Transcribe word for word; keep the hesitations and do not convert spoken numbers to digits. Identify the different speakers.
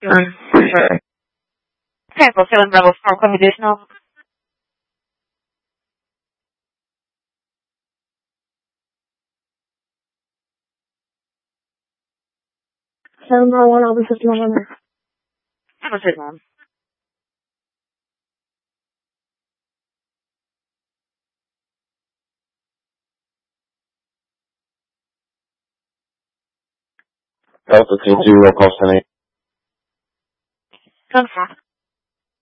Speaker 1: Mm, for sure. Okay, well, feeling Bravo four, come additional.
Speaker 2: seven bar one, I'll be fifty November.
Speaker 1: That was his mom.
Speaker 3: Delta two zero, call seven eight.
Speaker 1: Confirm.